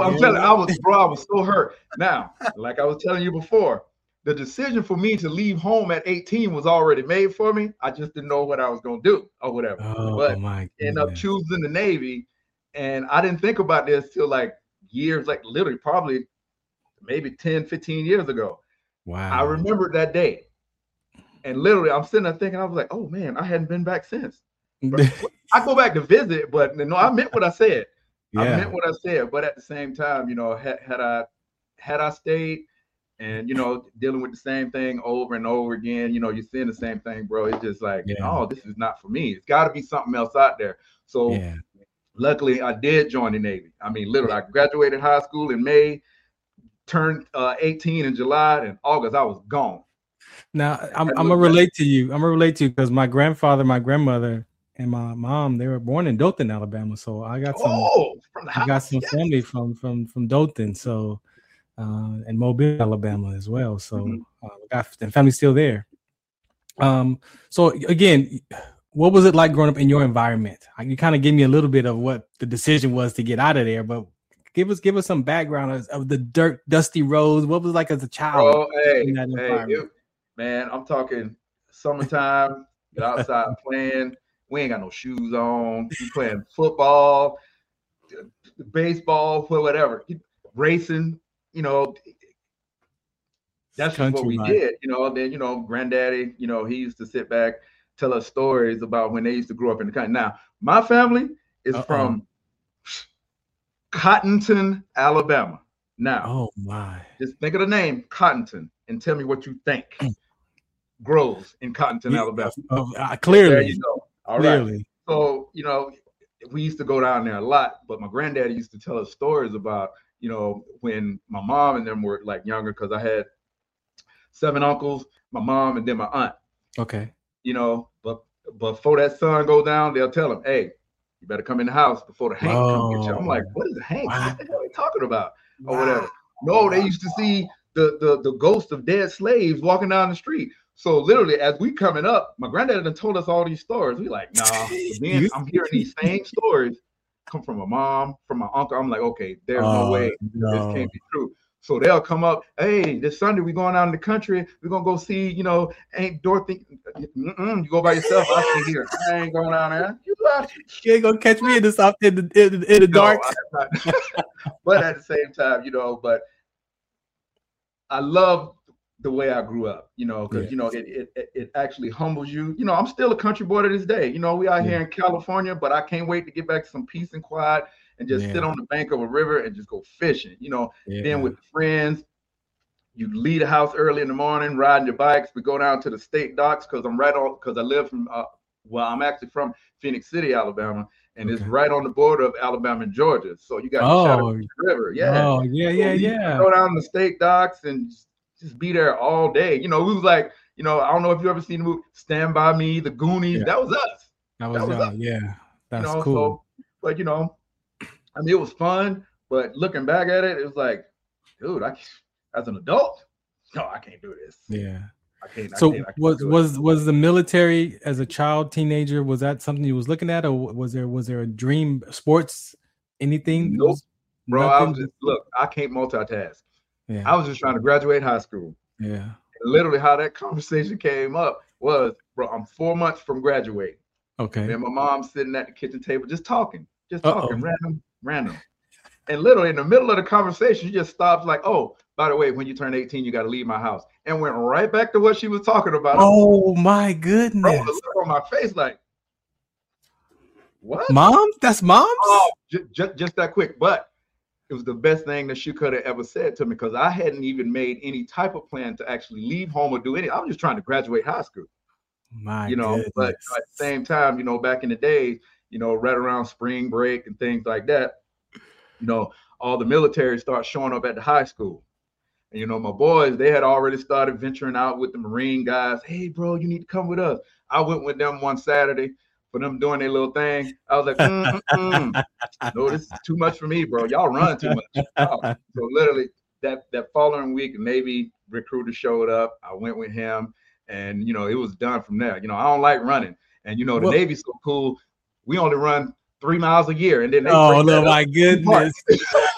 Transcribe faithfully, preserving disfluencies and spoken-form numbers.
Oh, I'm telling you, I was, bro, I was so hurt. Now, like I was telling you before, the decision for me to leave home at eighteen was already made for me. I just didn't know what I was going to do or whatever. Oh But my ended up goodness. choosing the Navy. And I didn't think about this till like years, like literally probably maybe ten, fifteen years ago. Wow. I remembered that day. And literally, I'm sitting there thinking, I was like, oh man, I hadn't been back since. But I go back to visit, but no, I meant what I said. Yeah. I meant what I said. But at the same time, you know, had, had I had I stayed and, you know, dealing with the same thing over and over again, you know, you're seeing the same thing, bro. It's just like, Yeah. oh, this is not for me. It's got to be something else out there. So Yeah. luckily, I did join the Navy. I mean, literally, I graduated high school in May, turned uh, eighteen in July, and August, I was gone. Now, I'm, I'm gonna relate to you. I'm gonna relate to you because my grandfather, my grandmother, and my mom, they were born in Dothan, Alabama. So I got some, oh, from the I got some yes. family from from from Dothan, so uh, and Mobile, Alabama as well. So mm-hmm. uh, we got and family still there. Um, so again, what was it like growing up in your environment? You kind of gave me a little bit of what the decision was to get out of there, but give us give us some background of, of the dirt, dusty roads. What was it like as a child? Oh, hey, in that hey, it, man, I'm talking summertime, get outside playing. We ain't got no shoes on. We playing football, baseball, whatever, racing. You know, that's just what we life. did. You know, then you know, granddaddy. You know, he used to sit back, tell us stories about when they used to grow up in the country. Now, my family is Uh-oh. from Cottonton, Alabama. Now, oh my, just think of the name Cottonton and tell me what you think grows in Cottonton, yeah, Alabama. Uh, clearly, there you go. All clearly. right. So, you know, we used to go down there a lot, but my granddaddy used to tell us stories about, you know, when my mom and them were like younger, because I had seven uncles, my mom, and then my aunt. Okay. You know, but but before that sun go down, they'll tell them, hey, you better come in the house before the Hank come get you. I'm like, what is the Hank? Wow. What the hell are they talking about? Or wow. whatever. No, they used to see the, the the ghost of dead slaves walking down the street. So literally, as we coming up, my granddad done told us all these stories. We like, nah. Then I'm hearing these same stories come from my mom, from my uncle. I'm like, okay, there's oh, no way no. this can't be true. So they'll come up, hey, this Sunday we're going out in the country. We're gonna go see, you know, Aunt Dorothy. Mm-mm, you go by yourself. I stay here. I ain't going down there. You, you ain't gonna catch me in the south in the in, in the dark. No, but at the same time, you know, but I love the way I grew up, you know, because yeah. you know it, it it actually humbles you. You know, I'm still a country boy to this day. You know, we out yeah. here in California, but I can't wait to get back to some peace and quiet and just yeah. sit on the bank of a river and just go fishing. You know, yeah. then with friends, you leave the house early in the morning, riding your bikes. We go down to the state docks because I'm right on because I live from uh, well, I'm actually from Phoenix City, Alabama, and okay. it's right on the border of Alabama and Georgia. So you got oh. the Chattahoochee River, yeah, oh yeah, yeah, so yeah. Go down the state docks and just, just be there all day. You know, we was like, you know, I don't know if you ever seen the movie Stand By Me, The Goonies. Yeah. That was us. That was, that was us. Yeah, that's you know, cool. So, but you know, I mean, it was fun. But looking back at it, it was like, dude, I as an adult, no, I can't do this. Yeah. I can't, so I can't, I can't was was was the military as a child, teenager? Was that something you was looking at, or was there was there a dream, sports, anything? Nope, was bro. I was just, look, I can't multitask. Yeah. I was just trying to graduate high school. Yeah. And literally, how that conversation came up was, bro, I'm four months from graduating. Okay. And my mom sitting at the kitchen table, just talking, just Uh-oh. talking, random, random. And literally in the middle of the conversation, she just stops like, oh, by the way, when you turn eighteen, you got to leave my house. And went right back to what she was talking about. Oh, my goodness. Bro, the look on my face like, what? Mom? That's mom's? Oh, j- j- just that quick. But it was the best thing that she could have ever said to me because I hadn't even made any type of plan to actually leave home or do anything. I was just trying to graduate high school. My you know, goodness. But at the same time, you know, back in the day, you know, right around spring break and things like that, you know, all the military starts showing up at the high school. And, you know, my boys, they had already started venturing out with the Marine guys. Hey, bro, you need to come with us. I went with them one Saturday for them doing their little thing. I was like, mm, mm, mm. No, this is too much for me, bro. Y'all run too much. Oh. So literally that, that following week, a Navy recruiter showed up. I went with him and, you know, it was done from there. You know, I don't like running. And, you know, the well, Navy's so cool. We only run three miles a year. And then they oh, no, my goodness.